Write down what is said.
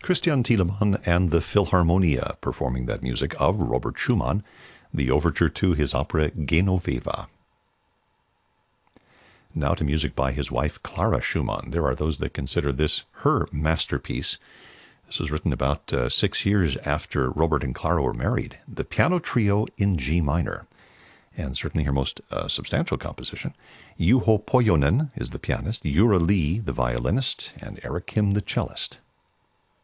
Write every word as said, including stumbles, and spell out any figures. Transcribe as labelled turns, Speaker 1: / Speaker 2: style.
Speaker 1: Christian Thielemann and the Philharmonia performing that music of Robert Schumann, the overture to his opera Genoveva. Now to music by his wife Clara Schumann. There are those that consider this her masterpiece. This was written about uh, six years after Robert and Clara were married. The Piano Trio in G minor, and certainly her most uh, substantial composition. Juho Pojonen is the pianist, Jura Lee the violinist, and Eric Kim the cellist.